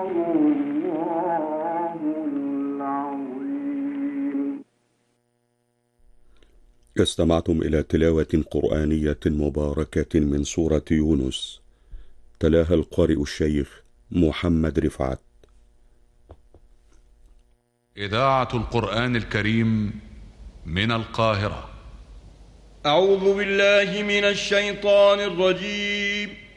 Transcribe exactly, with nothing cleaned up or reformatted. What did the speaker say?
الله العظيم. استمعتم إلى تلاوة قرآنية مباركة من سورة يونس، تلاها القارئ الشيخ محمد رفعت. إذاعة القرآن الكريم من القاهرة. أعوذ بالله من الشيطان الرجيم.